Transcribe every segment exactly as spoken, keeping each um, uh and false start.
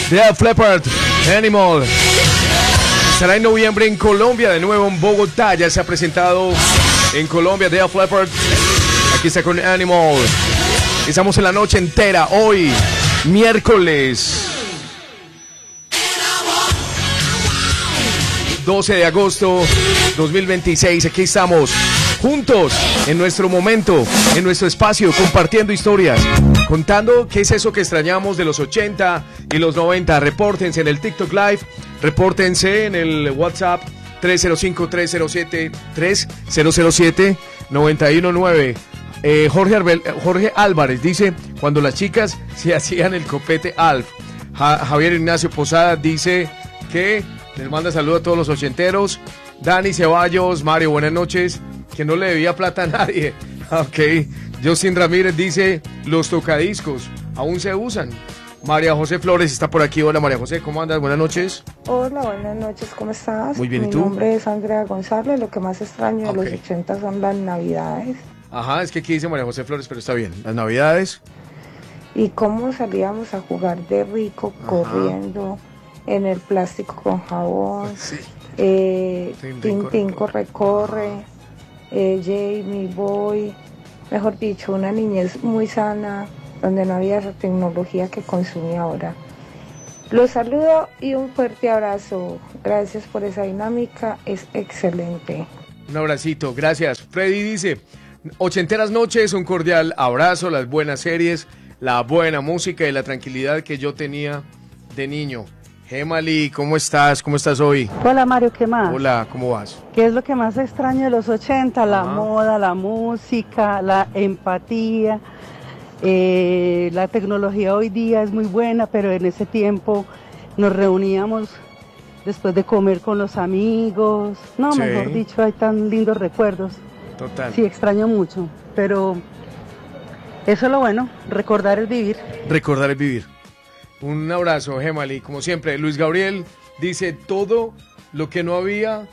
Def Leppard, Animal. Estará en noviembre en Colombia, de nuevo en Bogotá. Ya se ha presentado en Colombia Def Leppard. Aquí está con Animal. Estamos en la noche entera, hoy, miércoles doce de agosto dos mil veintiséis. Aquí estamos juntos en nuestro momento, en nuestro espacio, compartiendo historias, contando qué es eso que extrañamos de los ochenta y los noventa. Repórtense en el TikTok Live, repórtense en el WhatsApp tres cero cinco, tres cero siete, tres cero cero siete, nueve uno nueve. Eh, Jorge, Arbel, Jorge Álvarez dice, cuando las chicas se hacían el copete Alf. Ja, Javier Ignacio Posada dice que les manda saludos a todos los ochenteros. Dani Ceballos, Mario, buenas noches, que no le debía plata a nadie. Ok. Justin Ramírez dice, los tocadiscos aún se usan. María José Flores está por aquí. Hola María José, ¿cómo andas? Buenas noches. Hola, buenas noches, ¿cómo estás? Muy bien, ¿y tú? Mi nombre es Andrea González. Lo que más extraño Okay. de los ochenta son las navidades. Ajá, es que aquí dice María José Flores, pero está bien. Las navidades. Y cómo salíamos a jugar de rico, Ajá. corriendo en el plástico con jabón. Sí. Eh, Tintín, Tintín corre, corre, corre. Eh, Jamie Boy. Mejor dicho, una niñez muy sana, donde no había esa tecnología que consume ahora. Los saludo y un fuerte abrazo. Gracias por esa dinámica, es excelente. Un abracito, gracias. Freddy dice, ochenteras noches, un cordial abrazo, las buenas series, la buena música y la tranquilidad que yo tenía de niño. Gemali, ¿cómo estás? ¿Cómo estás hoy? Hola Mario, ¿qué más? Hola, ¿cómo vas? ¿Qué es lo que más extraño de los ochenta? La Ajá. moda, la música, la empatía. Eh, la tecnología hoy día es muy buena, pero en ese tiempo nos reuníamos después de comer con los amigos. No, Sí. mejor dicho, hay tan lindos recuerdos. Total. Sí, extraño mucho, pero eso es lo bueno, recordar el vivir. Recordar es vivir. Un abrazo, Gemali. Como siempre, Luis Gabriel dice, todo lo que no había,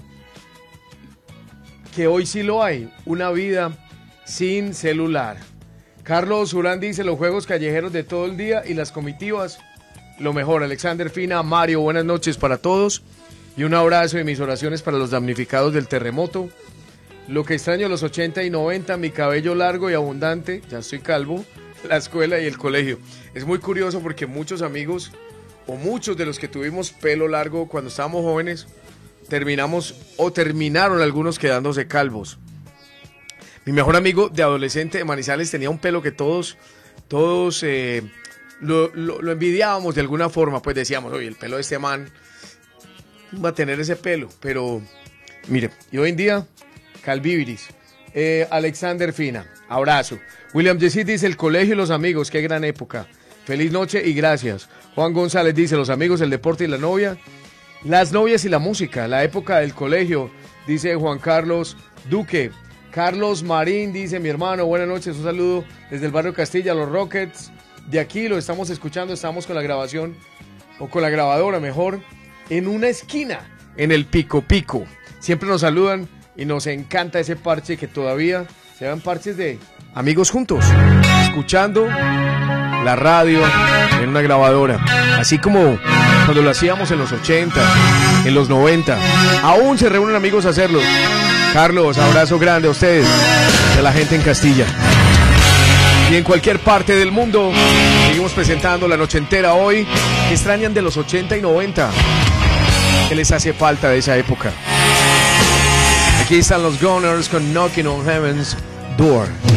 que hoy sí lo hay, una vida sin celular. Carlos Urán dice, los juegos callejeros de todo el día y las comitivas, lo mejor. Alexander Fina, Mario, buenas noches para todos. Y un abrazo y mis oraciones para los damnificados del terremoto. Lo que extraño de los ochenta y noventa, mi cabello largo y abundante, ya estoy calvo, la escuela y el colegio. Es muy curioso porque muchos amigos, o muchos de los que tuvimos pelo largo cuando estábamos jóvenes, terminamos, o terminaron algunos quedándose calvos. Mi mejor amigo de adolescente de Manizales tenía un pelo que todos, todos eh, lo, lo, lo envidiábamos de alguna forma, pues decíamos, oye, el pelo de este man va a tener ese pelo, pero mire, y hoy en día, calviviris. Eh, Alexander Fina, abrazo. William Jessit dice, el colegio y los amigos, qué gran época. Feliz noche y gracias. Juan González dice, los amigos, el deporte y la novia. Las novias y la música, la época del colegio, dice Juan Carlos Duque. Carlos Marín dice, mi hermano, buenas noches, un saludo desde el barrio Castilla, los Rockets. De aquí lo estamos escuchando, estamos con la grabación, o con la grabadora mejor, en una esquina, en el Pico Pico. Siempre nos saludan y nos encanta ese parche que todavía se dan parches de amigos juntos, escuchando la radio en una grabadora, así como cuando lo hacíamos en los ochenta, en los noventa, aún se reúnen amigos a hacerlo. Carlos, abrazo grande a ustedes, de la gente en Castilla y en cualquier parte del mundo. Seguimos presentando la noche entera hoy. ¿Qué extrañan de los ochenta y noventa? ¿Qué les hace falta de esa época? Aquí están los Gunners con Knocking on Heaven's Door.